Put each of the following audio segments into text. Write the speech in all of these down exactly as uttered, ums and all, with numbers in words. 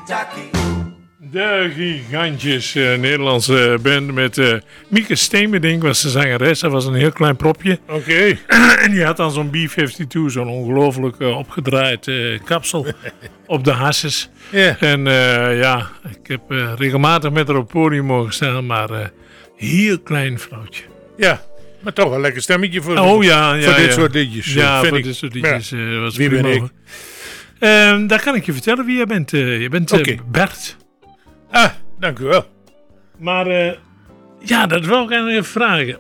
De Gigantjes, uh, Nederlandse band met uh, Mieke Steenbedink was de zangeres. Dat was een heel klein propje. Oké. Okay. En die had dan zo'n B vijfentwintig, zo'n ongelooflijk uh, opgedraaid uh, kapsel op de hasses. Yeah. En uh, ja, ik heb uh, regelmatig met haar op het podium mogen staan, maar uh, heel klein vrouwtje. Ja, maar toch een lekker stemmetje voor, oh, ja, ja, voor dit ja. soort liedjes. Ja, vind voor ik. dit soort liedjes ja. uh, was Wie prima. ben ik? Uh, daar kan ik je vertellen wie jij bent. Uh, je bent uh, okay. Bert. Ah, dank u wel. Maar uh, ja, dat wil ik eigenlijk even vragen.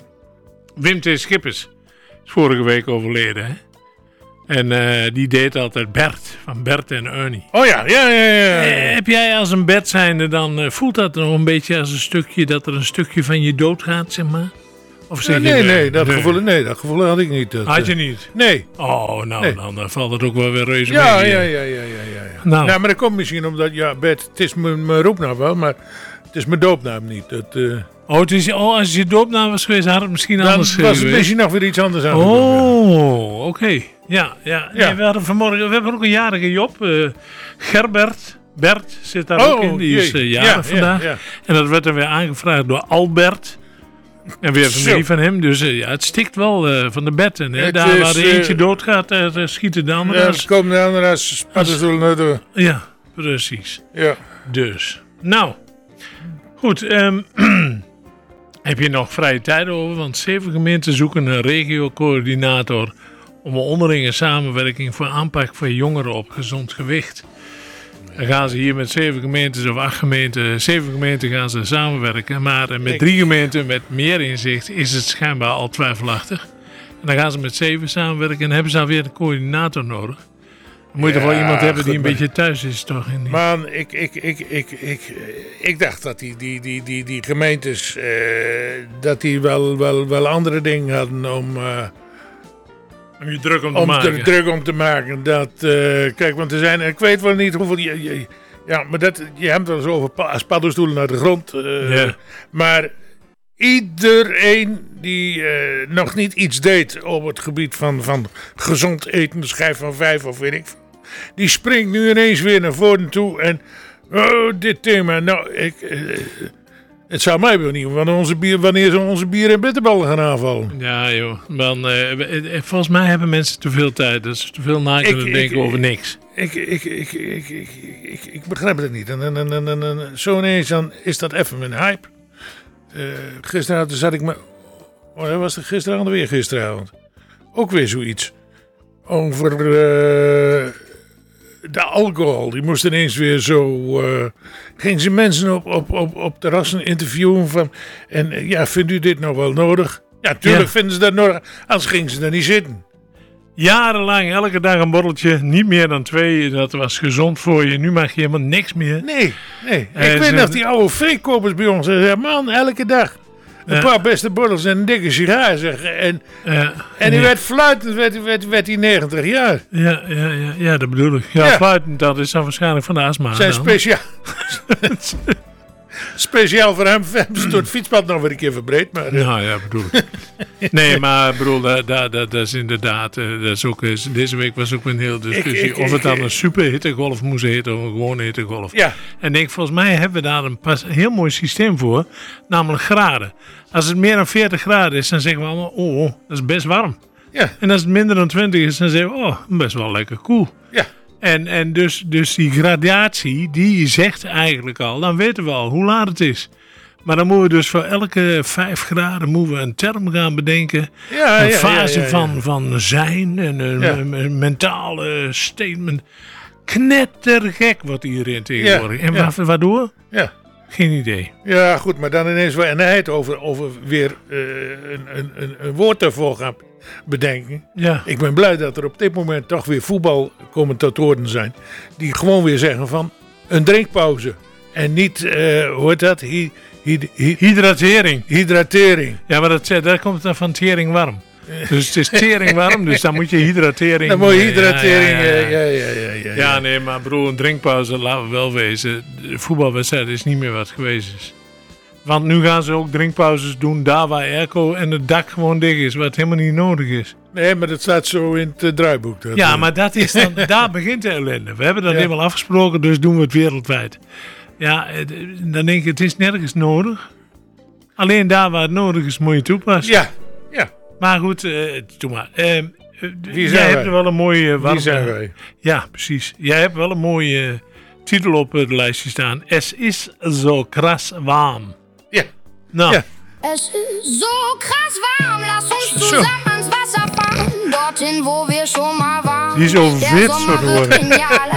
Wim T. Schippers is vorige week overleden, hè? En uh, die deed altijd Bert, van Bert en Ernie. Oh ja, ja, ja, ja. Uh, heb jij als een Bert zijnde dan, uh, voelt dat nog een beetje als een stukje, dat er een stukje van je doodgaat, zeg maar? Of zeg ja, nee, je, nee, dat nee. gevoel, nee, dat gevoel had ik niet. Dat, had je niet? Nee. Oh, nou, nee. dan, dan valt het ook wel weer reuze ja, mee. Ja, ja, ja, ja, ja, ja. Nou. nou, maar dat komt misschien omdat, ja, Bert, het is mijn, mijn roepnaam wel, maar het is mijn doopnaam niet. Dat, uh, oh, het is, oh, als je doopnaam was geweest, had het misschien dan anders was geweest. het misschien nog weer iets anders aan. Oh, oké. Okay. Ja, ja. ja. Nee, we hadden vanmorgen, we hebben ook een jarige Job. Uh, Gerbert, Bert zit daar oh, ook in. Die is uh, jarig ja, vandaag. Ja, ja. En dat werd dan weer aangevraagd door Albert. En weer familie van hem. Dus uh, ja, het stikt wel uh, van de betten. Hè? Daar is, waar er eentje uh, doodgaat, uh, schieten de andere. Ja, er komen de andere als paddenstoelen naar de... Ja, precies. Ja. Dus. Nou. Goed. Um, heb je nog vrije tijd over? Want zeven gemeenten zoeken een regiocoördinator om een onderlinge samenwerking voor aanpak van jongeren op gezond gewicht. Dan gaan ze hier met zeven gemeenten of acht gemeenten, zeven gemeenten gaan ze samenwerken. Maar met drie gemeenten met meer inzicht is het schijnbaar al twijfelachtig. En dan gaan ze met zeven samenwerken en hebben ze alweer een coördinator nodig. Dan moet je ja, toch wel iemand hebben die een beetje thuis is, toch? In die... Man, ik, ik, ik, ik, ik, ik dacht dat die, die, die, die, die gemeentes, uh, dat die wel, wel, wel andere dingen hadden om... Uh, Om je druk om te om maken. Te, druk om te maken. Dat, uh, kijk, want er zijn, ik weet wel niet hoeveel... Je, je, ja, maar dat, je hebt het wel eens over als paddenstoelen naar de grond. Uh, yeah. Maar iedereen die uh, nog niet iets deed op het gebied van, van gezond eten, de schijf van vijf of weet ik, die springt nu ineens weer naar voren toe en oh, dit thema. Nou, ik... Uh, Het zou mij wel niet, wanneer, onze bier, wanneer ze onze bier en bitterballen gaan aanvallen. Ja joh, dan, uh, volgens mij hebben mensen te veel tijd. Dat ze te veel na kunnen ik, denken ik, over niks. Ik, ik, ik, ik, ik, ik, ik begrijp het niet. En, en, en, en, en zo ineens dan is dat even mijn hype. Uh, gisteravond zat ik me... Oh, dat was het gisteravond weer gisteravond. Ook weer zoiets. Over... Uh, De alcohol, die moest ineens weer zo... Uh, gingen ze mensen op, op, op, op terrassen interviewen van... En uh, ja, vindt u dit nou wel nodig? Ja, tuurlijk ja. vinden ze dat nodig. Anders gingen ze daar niet zitten. Jarenlang, elke dag een borreltje. Niet meer dan twee. Dat was gezond voor je. Nu mag je helemaal niks meer. Nee, nee. Uh, ik weet nog die oude veekopers bij ons. Zeggen, man, elke dag... Een ja. paar beste borrels en een dikke sigaar, zeg. En, ja. en die ja. werd fluitend, werd, werd, werd die negentig jaar. Ja, ja, ja, ja, dat bedoel ik. Ja, ja. fluitend, dat is dan waarschijnlijk van de astma. Zijn speciaal. Speciaal voor hem hebben ze door het fietspad nog weer een keer verbreed. Maar, nou ja, bedoel ik. Nee, maar bedoel, dat, dat, dat is inderdaad, dat is ook, deze week was ook een hele discussie. Ik, ik, of het dan ik, een super hittegolf moest heten of een gewone hittegolf. Ja. En ik, volgens mij hebben we daar een pas, heel mooi systeem voor, namelijk graden. Als het meer dan veertig graden is, dan zeggen we allemaal, oh, dat is best warm. Ja. En als het minder dan twintig is, dan zeggen we, oh, best wel lekker koel. Ja. En, en dus, dus die gradatie, die zegt eigenlijk al, dan weten we al hoe laat het is. Maar dan moeten we dus voor elke vijf graden moeten we een term gaan bedenken. Ja, een ja, fase ja, ja, ja. Van, van zijn en een, ja. een, een mentale statement. Knettergek wordt iedereen tegenwoordig. Ja, en ja. waardoor? Ja. Geen idee. Ja, goed, maar dan ineens en hij het over, over weer uh, een, een, een woord ervoor gaan bedenken. Ja. Ik ben blij dat er op dit moment toch weer voetbalcommentatoren zijn die gewoon weer zeggen van een drinkpauze. En niet, uh, hoe heet dat? Hy, hy, hy, hydratering. Hydratering. Ja, maar dat, daar komt het van tering warm. Dus het is tering warm, dus dan moet je hydratering... Dan moet je hydratering... Ja, ja, ja. Ja, ja, ja, ja, ja. ja nee, maar broer, een drinkpauze, laten we wel wezen. De voetbalwedstrijd is niet meer wat geweest is. Want nu gaan ze ook drinkpauzes doen daar waar airco en het dak gewoon dicht is. Wat helemaal niet nodig is. Nee, maar dat staat zo in het uh, draaiboek. Dat, Ja, uh, maar dat is dan, daar begint de ellende. We hebben dat Ja. helemaal afgesproken, dus doen we het wereldwijd. Ja, eh, dan denk ik, het is nergens nodig. Alleen daar waar het nodig is, moet je het toepassen. Ja, ja. Maar goed, eh, doe maar. Eh, eh, Wie jij zijn hebt wij? er wel een mooie... Wie warme- zijn wij? Ja, precies. Jij hebt wel een mooie titel op het lijstje staan. Es is zo kras warm. Ja. Nou, Ja. Es ist so krass warm, lass uns Zo. zusammen ans Wasser fahren. Dorthin, wo wir schon mal waren. Die ist so Der wit, Sommer so wird geworden. genial.